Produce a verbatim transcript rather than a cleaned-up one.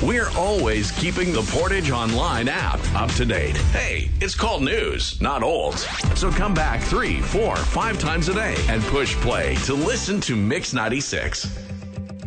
We're always keeping the Portage Online app up to date. Hey, it's called news, not old. So come back three, four, five times a day and push play to listen to Mix ninety-six.